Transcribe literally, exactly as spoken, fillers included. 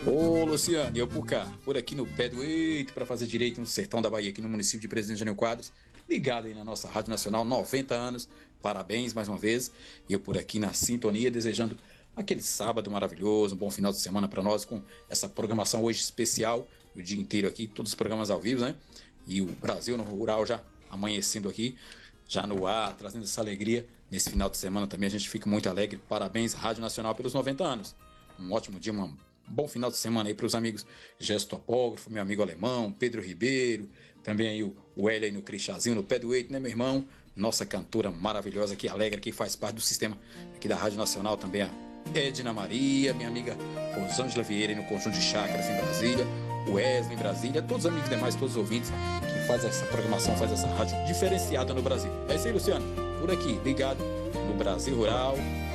Ô, Luciano, e eu por cá, por aqui no pé do eito, para fazer direito no sertão da Bahia, aqui no município de Presidente Jânio Quadros, ligado aí na nossa Rádio Nacional, noventa anos, parabéns mais uma vez, e eu por aqui na sintonia, desejando aquele sábado maravilhoso, um bom final de semana para nós, com essa programação hoje especial, o dia inteiro aqui, todos os programas ao vivo, né? E o Brasil no Rural já amanhecendo aqui, já no ar, trazendo essa alegria nesse final de semana também, a gente fica muito alegre, parabéns Rádio Nacional pelos noventa anos, um ótimo dia, uma um bom final de semana aí para os amigos Gesto Topógrafo, meu amigo alemão, Pedro Ribeiro, também aí o, o Hélio aí no Crixazinho, no pé do eito, né, meu irmão? Nossa cantora maravilhosa que alegra, que faz parte do sistema aqui da Rádio Nacional também, a Edna Maria, minha amiga Rosângela Vieira aí no Conjunto de Chácaras em Brasília, o Wesley em Brasília, todos os amigos demais, todos os ouvintes que faz essa programação, faz essa rádio diferenciada no Brasil. É isso aí, Luciano, por aqui, ligado no Brasil Rural.